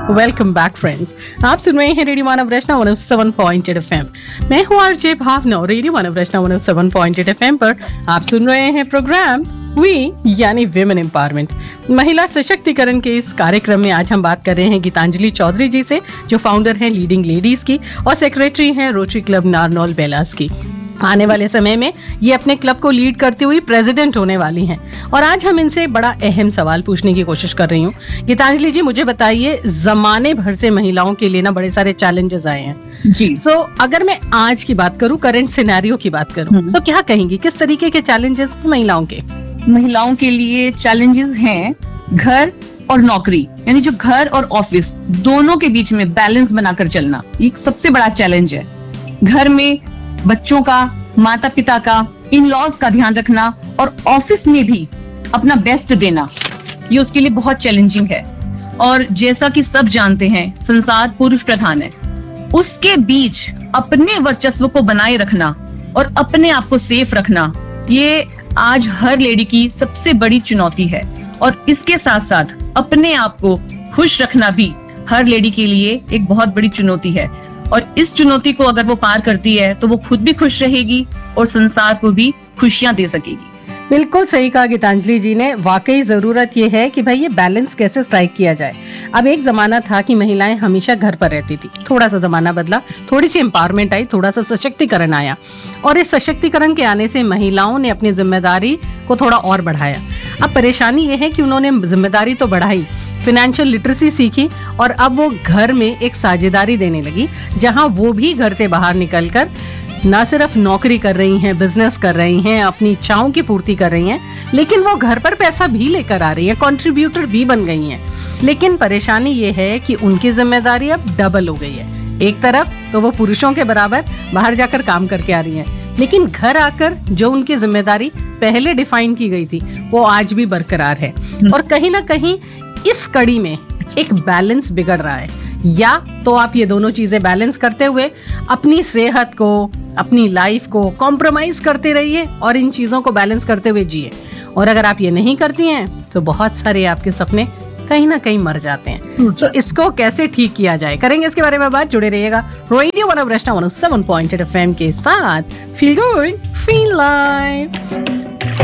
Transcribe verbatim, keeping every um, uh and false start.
Welcome back friends. आप सुन रहे हैं रेडियो मानव रचना one O seven point eight FM. मैं हूं आरजे भावना। रेडियो मानव रचना one O seven point eight FM पर आप सुन रहे हैं प्रोग्राम वी यानी विमेन एम्पावरमेंट, महिला सशक्तिकरण के इस कार्यक्रम में आज हम बात कर रहे हैं गीतांजलि चौधरी जी से, जो फाउंडर हैं लीडिंग लेडीज की और सेक्रेटरी हैं रोटरी क्लब नारनौल बेलास की। आने वाले समय में ये अपने क्लब को लीड करती हुई प्रेसिडेंट होने वाली हैं और आज हम इनसे बड़ा अहम सवाल पूछने की कोशिश कर रही हूँ। गीतांजलि जी, मुझे बताइए, जमाने भर से महिलाओं के लिए ना बड़े सारे चैलेंजेस आए हैं जी। सो so, अगर मैं आज की बात करूँ, करंट सिनेरियो की बात करूँ, तो so, क्या कहेंगी, किस तरीके के चैलेंजेस महिलाओं के? महिलाओं के लिए चैलेंजेस हैं घर और नौकरी, यानी जो घर और ऑफिस दोनों के बीच में बैलेंस बनाकर चलना, ये सबसे बड़ा चैलेंज है। घर में बच्चों का, माता पिता का, इन लॉज का ध्यान रखना और ऑफिस में भी अपना बेस्ट देना, ये उसके लिए बहुत चैलेंजिंग है। और जैसा कि सब जानते हैं, संसार पुरुष प्रधान है, उसके बीच अपने वर्चस्व को बनाए रखना और अपने आप को सेफ रखना, ये आज हर लेडी की सबसे बड़ी चुनौती है। और इसके साथ साथ अपने आप को खुश रखना भी हर लेडी के लिए एक बहुत बड़ी चुनौती है। और इस चुनौती को अगर वो पार करती है तो वो खुद भी खुश रहेगी और संसार को भी खुशियां दे सकेगी। बिल्कुल सही कहा गीतांजलि जी ने। वाकई जरूरत ये है कि भाई ये बैलेंस कैसे स्ट्राइक किया जाए। अब एक जमाना था कि महिलाएं हमेशा घर पर रहती थी, थोड़ा सा जमाना बदला, थोड़ी सी एम्पावरमेंट आई, थोड़ा सा सशक्तिकरण आया और इस सशक्तिकरण के आने से महिलाओं ने अपनी जिम्मेदारी को थोड़ा और बढ़ाया। अब परेशानी ये है कि उन्होंने जिम्मेदारी तो बढ़ाई, फाइनेंशियल लिटरेसी सीखी और अब वो घर में एक साझेदारी देने लगी, जहां वो भी घर से बाहर निकलकर ना सिर्फ नौकरी कर रही हैं, बिजनेस कर रही हैं, अपनी इच्छाओं की पूर्ति कर रही हैं, लेकिन वो घर पर पैसा भी लेकर आ रही हैं, कंट्रीब्यूटर भी बन गई हैं। लेकिन परेशानी ये है कि उनकी जिम्मेदारी अब डबल हो गई है। एक तरफ तो वो पुरुषों के बराबर बाहर जाकर काम करके आ रही हैं, लेकिन घर आकर जो उनकी जिम्मेदारी पहले डिफाइन की गई थी वो आज भी बरकरार है। और कहीं ना कहीं इस कड़ी में एक बैलेंस बिगड़ रहा है। या तो आप ये दोनों चीजें बैलेंस करते हुए अपनी सेहत को, अपनी लाइफ को कॉम्प्रोमाइज करते रहिए और इन चीजों को बैलेंस करते हुए जिए। और अगर आप ये नहीं करती हैं तो बहुत सारे आपके सपने कहीं ना कहीं मर जाते हैं। तो इसको कैसे ठीक किया जाए, करेंगे इसके बारे में बात। जुड़े रहिएगा रेडियो मानव रचना one O seven point eight FM के साथ। Feel good, feel live.